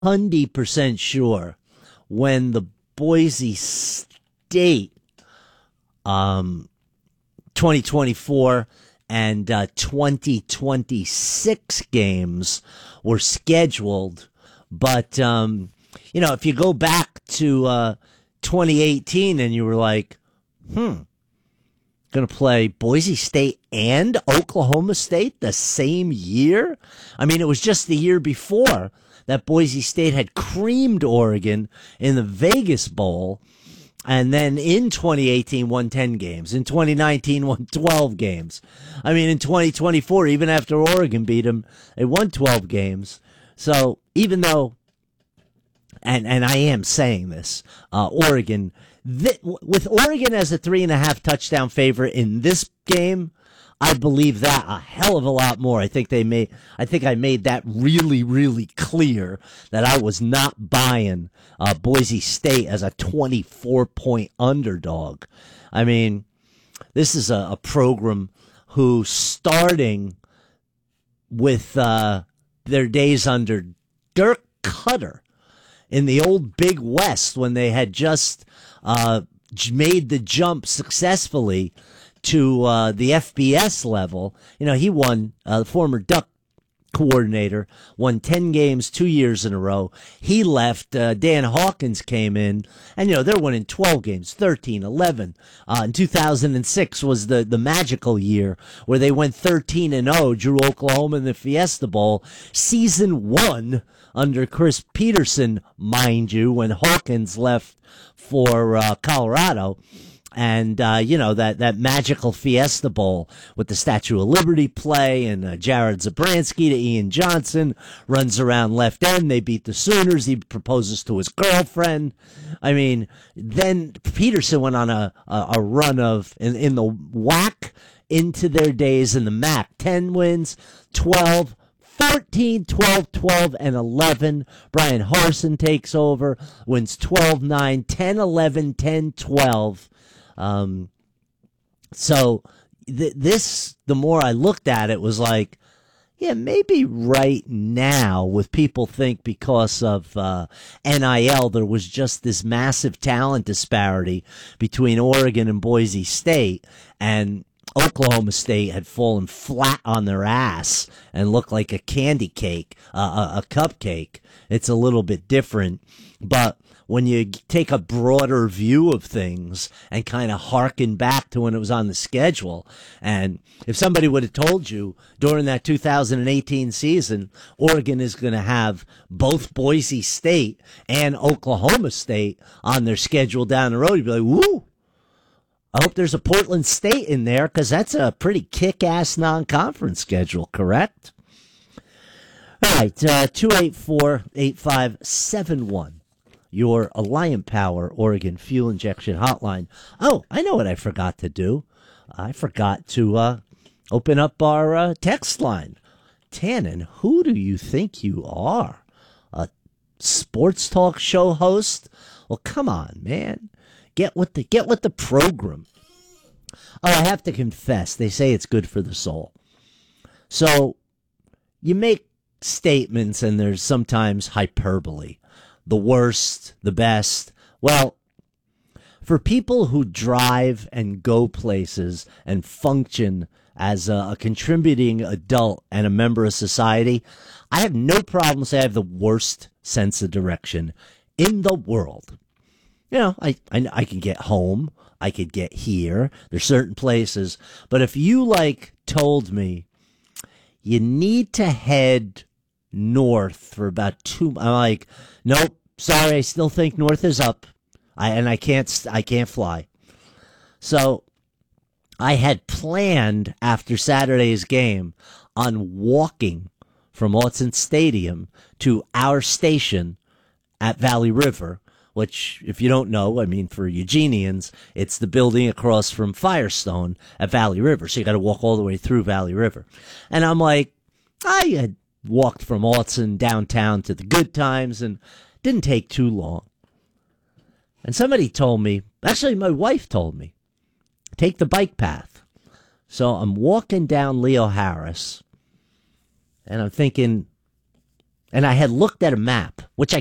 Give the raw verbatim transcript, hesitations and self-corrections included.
one hundred percent sure when the Boise State um, twenty twenty-four and uh, twenty twenty-six games were scheduled. But, um, you know, if you go back to uh, twenty eighteen and you were like, hmm, going to play Boise State and Oklahoma State the same year? I mean, it was just the year before that Boise State had creamed Oregon in the Vegas Bowl, and then in twenty eighteen won ten games. In twenty nineteen won twelve games. I mean, in twenty twenty-four, even after Oregon beat them, they won twelve games. So even though, and, and I am saying this, uh, Oregon, th- with Oregon as a three and a half touchdown favorite in this game, I believe that a hell of a lot more. I think they made, I think I made that really, really clear that I was not buying uh, Boise State as a twenty-four point underdog. I mean, this is a, a program who, starting with uh, their days under Dirk Cutter in the old Big West, when they had just uh, made the jump successfully to uh, the F B S level. You know, he won, uh, the former Duck coordinator, won ten games two years in a row. He left. Uh, Dan Hawkins came in, and, you know, they're winning twelve games, thirteen, eleven. Uh, in two thousand six was the, the magical year where they went thirteen and oh, drew Oklahoma in the Fiesta Bowl. Season one under Chris Peterson, mind you, when Hawkins left for uh, Colorado. And, uh, you know, that, that magical Fiesta Bowl with the Statue of Liberty play, and uh, Jared Zabransky to Ian Johnson runs around left end. They beat the Sooners. He proposes to his girlfriend. I mean, then Peterson went on a, a, a run of, in, in the W A C into their days in the M A C, ten wins, twelve, fourteen, twelve, twelve, and eleven. Brian Harsin takes over, wins twelve, nine, ten, eleven, ten, twelve. Um, so th- this, the more I looked at it, was like, yeah, maybe right now, with people think because of uh, N I L, there was just this massive talent disparity between Oregon and Boise State, and Oklahoma State had fallen flat on their ass and looked like a candy cake, uh, a, a cupcake. It's a little bit different, but when you take a broader view of things and kind of harken back to when it was on the schedule, and if somebody would have told you during that two thousand eighteen season, Oregon is going to have both Boise State and Oklahoma State on their schedule down the road, you'd be like, woo! I hope there's a Portland State in there, because that's a pretty kick-ass non-conference schedule, correct? All right, uh, two eight four, eight five seven one. Your Alliant Power Oregon fuel injection hotline. Oh, I know what I forgot to do. I forgot to uh, open up our uh, text line. Tannen, who do you think you are? A sports talk show host? Well, come on, man. Get with the get with the program. Oh, I have to confess, they say it's good for the soul. So you make statements, and there's sometimes hyperbole. The worst, the best. Well, for people who drive and go places and function as a, a contributing adult and a member of society, I have no problem saying I have the worst sense of direction in the world. You know, I, I, I can get home. I could get here. There's certain places. But if you, like, told me you need to head north for about two, I'm like, nope, sorry, I still think north is up. I, and I can't, I can't fly. So I had planned after Saturday's game on walking from Autzen Stadium to our station at Valley River, which, if you don't know, I mean, for Eugenians, it's the building across from Firestone at Valley River. So you got to walk all the way through Valley River. And I'm like, I had walked from Autzen downtown to the Good Times, and didn't take too long. And somebody told me, actually my wife told me, take the bike path. So I'm walking down Leo Harris, and I'm thinking, And I had looked at a map, which I